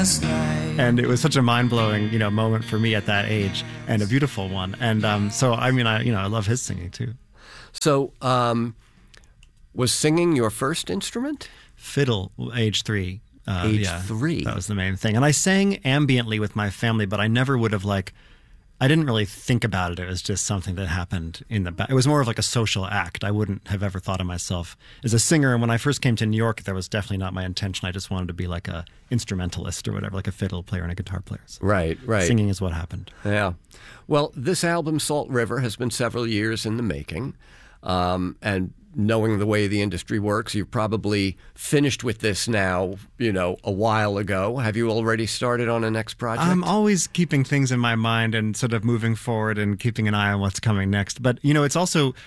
last night. And it was such a mind-blowing, moment for me at that age, and a beautiful one. And so, I love his singing too. So, was singing your first instrument? Fiddle, age 3. Age 3. That was the main thing. And I sang ambiently with my family, but I never would have I didn't really think about it. It was just something that happened in the back. It was more of like a social act. I wouldn't have ever thought of myself as a singer. And when I first came to New York, that was definitely not my intention. I just wanted to be like a instrumentalist or whatever, like a fiddle player and a guitar player. So right. Singing is what happened. Yeah. Well, this album, Salt River, has been several years in the making. And knowing the way the industry works, you've probably finished with this now, a while ago. Have you already started on a next project? I'm always keeping things in my mind and sort of moving forward and keeping an eye on what's coming next. But, it's also,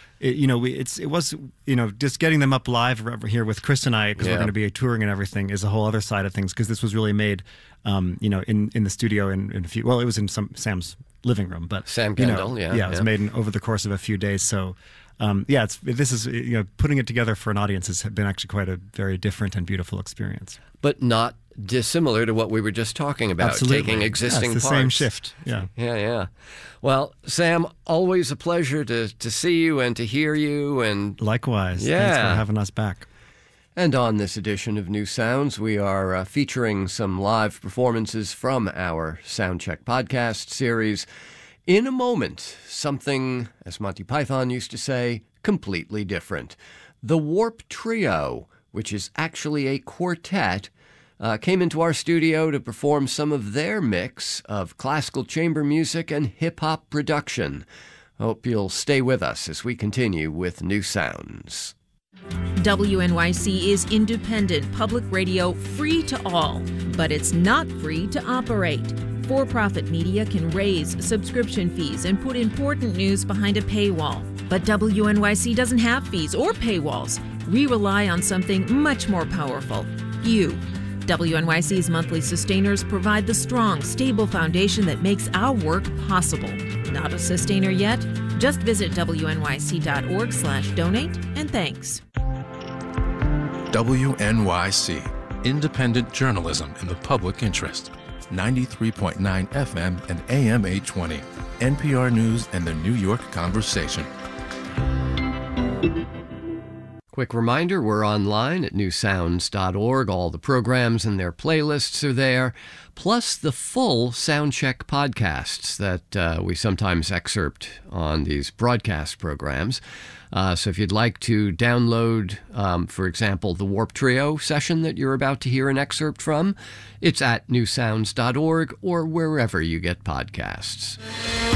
just getting them up live here with Chris and I, because we're going to be touring and everything, is a whole other side of things, because this was really made, in the studio in a few, well, it was in Sam's living room, but Sam Kendall, it was made over the course of a few days. So, putting it together for an audience has been actually quite a very different and beautiful experience. But not dissimilar to what we were just talking about, Absolutely. Taking existing it's the parts. same shift. Yeah. Yeah. Well, Sam, always a pleasure to see you and to hear you. And likewise. Yeah. Thanks for having us back. And on this edition of New Sounds, we are featuring some live performances from our Soundcheck podcast series. In a moment, something, as Monty Python used to say, completely different. The Warp Trio, which is actually a quartet, came into our studio to perform some of their mix of classical chamber music and hip-hop production. Hope you'll stay with us as we continue with New Sounds. WNYC is independent public radio, free to all, but it's not free to operate. For-profit media can raise subscription fees and put important news behind a paywall. But WNYC doesn't have fees or paywalls. We rely on something much more powerful, you. WNYC's monthly sustainers provide the strong, stable foundation that makes our work possible. Not a sustainer yet? Just visit WNYC.org/donate, and thanks. WNYC, independent journalism in the public interest. 93.9 FM and AM 820. NPR News and the New York Conversation. Quick reminder, we're online at newsounds.org. All the programs and their playlists are there, plus the full Soundcheck podcasts that we sometimes excerpt on these broadcast programs. So if you'd like to download, for example, the Warp Trio session that you're about to hear an excerpt from, it's at newsounds.org or wherever you get podcasts.